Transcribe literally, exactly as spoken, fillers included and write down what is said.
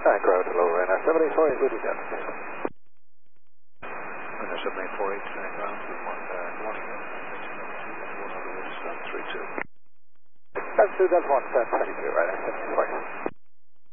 Back road, hello, Ryanair seven eight four eight, good again. Ryanair seven eight four eight, turning ground, good morning, uh, morning, one hundred, three two. That's two, Delta one, twenty-two, Ryanair seven eight four eight.